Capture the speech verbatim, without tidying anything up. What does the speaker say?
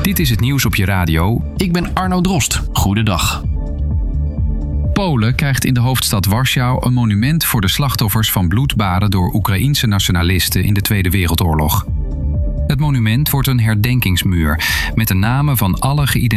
Dit is het nieuws op je radio. Ik ben Arno Drost. Goedendag. Polen krijgt in de hoofdstad Warschau een monument voor de slachtoffers van bloedbaden door Oekraïense nationalisten in de Tweede Wereldoorlog. Het monument wordt een herdenkingsmuur met de namen van alle geïdentificeerde